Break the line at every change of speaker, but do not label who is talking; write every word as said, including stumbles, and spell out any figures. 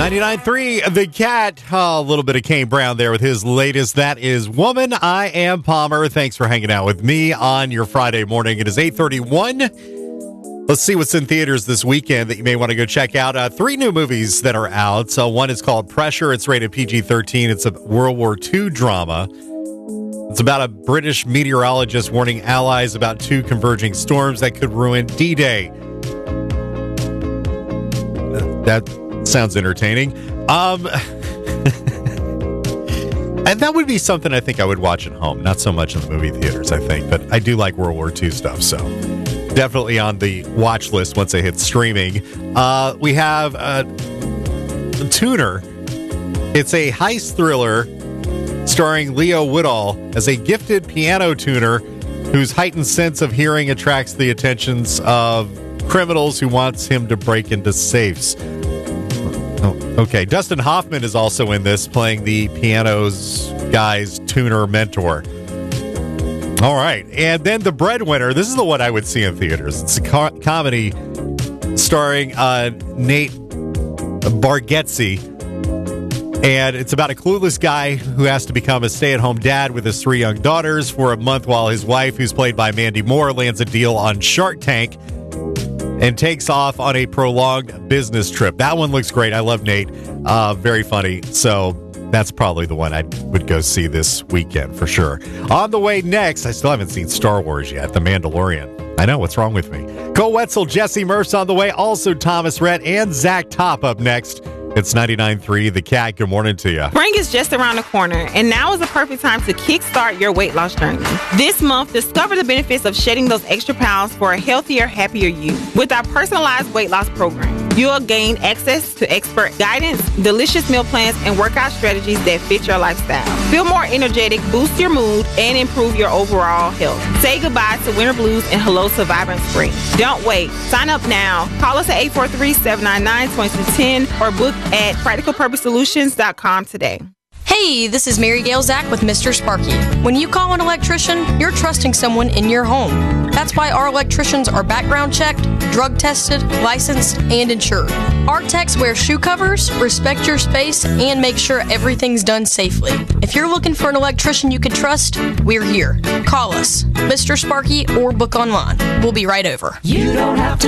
ninety-nine point three The Cat. Oh, a little bit of Kane Brown there with his latest. That is Woman. I am Palmer. Thanks for hanging out with me on your Friday morning. It is eight thirty-one. Let's see what's in theaters this weekend that you may want to go check out. Uh, three new movies that are out. So one is called Pressure. It's rated P G thirteen. It's a World War Two drama. It's about a British meteorologist warning allies about two converging storms that could ruin D-Day. That sounds entertaining. Um, and that would be something I think I would watch at home. Not so much in the movie theaters, I think. But I do like World War Two stuff, so definitely on the watch list once it hits streaming. Uh, we have uh, Tuner. It's a heist thriller starring Leo Woodall as a gifted piano tuner whose heightened sense of hearing attracts the attentions of criminals who wants him to break into safes. Oh, okay. Dustin Hoffman is also in this, playing the piano's guy's tuner mentor. All right. And then The Breadwinner. This is the one I would see in theaters. It's a co- comedy starring uh, Nate Bargatze. And it's about a clueless guy who has to become a stay-at-home dad with his three young daughters for a month while his wife, who's played by Mandy Moore, lands a deal on Shark Tank and takes off on a prolonged business trip. That one looks great. I love Nate. Uh, very funny. So that's probably the one I would go see this weekend for sure. On the way next, I still haven't seen Star Wars yet, The Mandalorian. I know, what's wrong with me? Cole Wetzel, Jesse Murph's on the way. Also Thomas Rhett and Zach Top up next. It's ninety-nine point three The Cat. Good morning to you.
Spring is just around the corner, and now is the perfect time to kickstart your weight loss journey. This month, discover the benefits of shedding those extra pounds for a healthier, happier you. With our personalized weight loss program, you'll gain access to expert guidance, delicious meal plans, and workout strategies that fit your lifestyle. Feel more energetic, boost your mood, and improve your overall health. Say goodbye to winter blues and hello to vibrant spring. Don't wait. Sign up now. Call us at eight four three, seven nine nine, two two one zero or book at practical purpose solutions dot com today.
Hey, this is Mary Gail Zach with Mister Sparky. When you call an electrician, you're trusting someone in your home. That's why our electricians are background checked, drug tested, licensed, and insured. Our techs wear shoe covers, respect your space, and make sure everything's done safely. If you're looking for an electrician you can trust, we're here. Call us, Mister Sparky, or book online. We'll be right over.
You don't have to